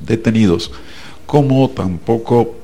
detenidos, como tampoco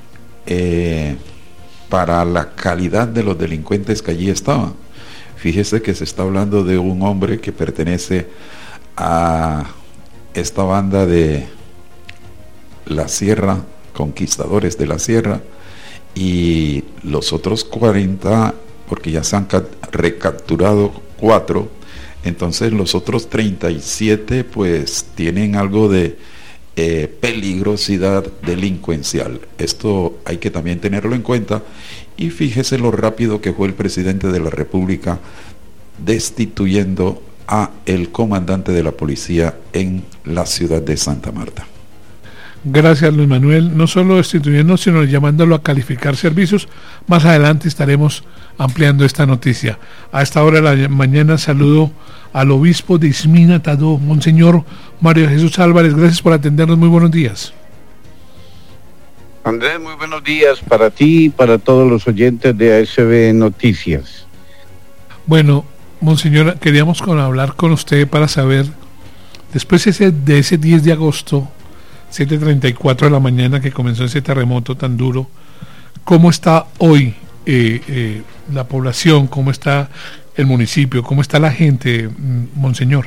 para la calidad de los delincuentes que allí estaban. Fíjese que se está hablando de un hombre que pertenece a esta banda de la Sierra, Conquistadores de la Sierra, y los otros 40, porque ya se han recapturado 4, entonces los otros 37 pues tienen algo de peligrosidad delincuencial. Esto hay que también tenerlo en cuenta, y fíjese lo rápido que fue el presidente de la República destituyendo a el comandante de la policía en la ciudad de Santa Marta. Gracias, Luis Manuel. No solo destituyendo, sino llamándolo a calificar servicios. Más adelante estaremos ampliando esta noticia. A esta hora de la mañana saludo al obispo de Ismina, Tadó, Monseñor Mario Jesús Álvarez. Gracias por atendernos. Muy buenos días. Andrés, muy buenos días para ti y para todos los oyentes de ASB Noticias. Bueno, Monseñor, queríamos hablar con usted para saber, después de ese 10 de agosto, 7:34 de la mañana que comenzó ese terremoto tan duro, ¿cómo está hoy la población? ¿Cómo está el municipio? ¿Cómo está la gente, Monseñor?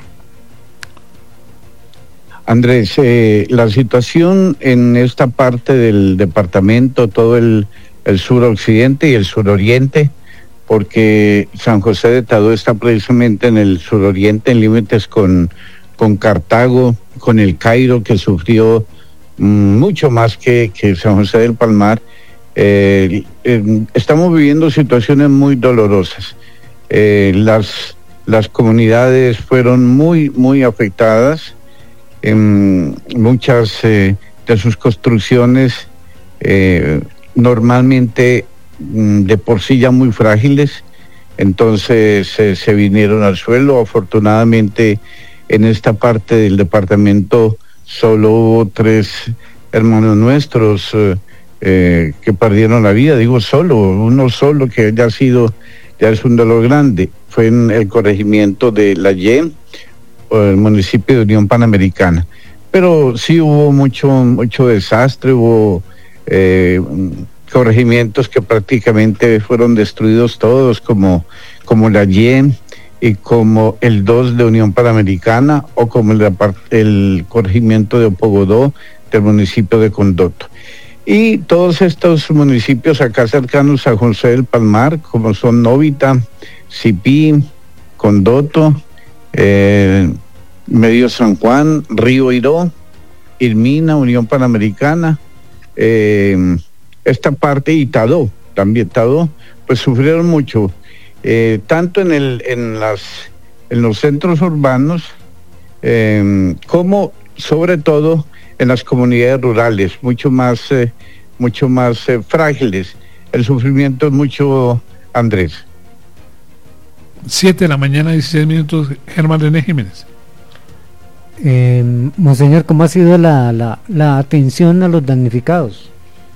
Andrés, la situación en esta parte del departamento, todo el suroccidente y el suroriente, porque San José de Tadó está precisamente en el suroriente, en límites con Cartago, con el Cairo, que sufrió mucho más que San José del Palmar. Estamos viviendo situaciones muy dolorosas. Las comunidades fueron muy afectadas. Muchas de sus construcciones normalmente de por sí ya muy frágiles, entonces se vinieron al suelo. Afortunadamente en esta parte del departamento solo hubo 3 hermanos nuestros que perdieron la vida. Digo uno solo, que ya es un dolor grande. Fue en el corregimiento de La Ye, o el municipio de Unión Panamericana. Pero sí hubo mucho desastre. Hubo corregimientos que prácticamente fueron destruidos todos, como La Ye y como el 2 de Unión Panamericana, o como el corregimiento de Opogodó del municipio de Condoto. Y todos estos municipios acá cercanos a José del Palmar, como son Novita, Sipí, Condoto, Medio San Juan, Río Iró, Irmina, Unión Panamericana, esta parte, y Tadó, también Tadó, pues sufrieron mucho, tanto en los centros urbanos, como sobre todo en las comunidades rurales, mucho más frágiles. El sufrimiento es mucho, Andrés. 7:16 a.m, Germán René Jiménez. Monseñor, ¿cómo ha sido la atención a los damnificados?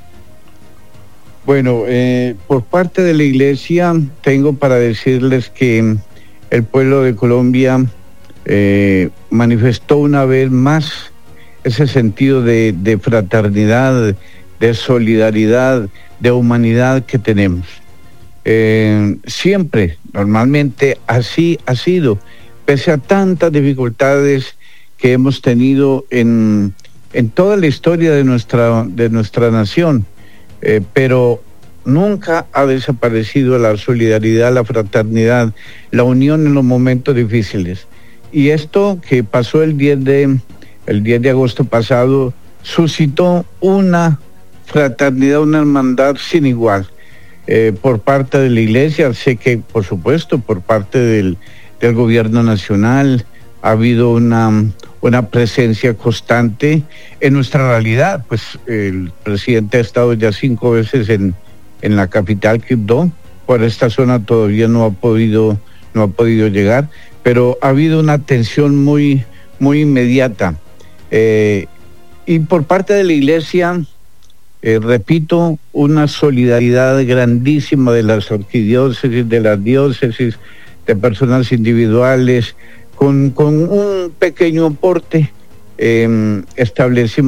Bueno, por parte de la Iglesia tengo para decirles que el pueblo de Colombia manifestó una vez más ese sentido de fraternidad, de solidaridad, de humanidad que tenemos. Siempre, normalmente así ha sido, pese a tantas dificultades que hemos tenido en toda la historia de nuestra nación, pero nunca ha desaparecido la solidaridad, la fraternidad, la unión en los momentos difíciles. Y esto que pasó el 10 de agosto pasado suscitó una fraternidad, una hermandad sin igual, por parte de la Iglesia. Sé que, por supuesto, por parte del gobierno nacional ha habido una presencia constante en nuestra realidad. Pues el presidente ha estado ya 5 veces en la capital, Quibdó. Por esta zona todavía no ha podido llegar, pero ha habido una atención muy inmediata. Y por parte de la Iglesia, repito, una solidaridad grandísima de las arquidiócesis, de las diócesis, de personas individuales, con un pequeño aporte establecimos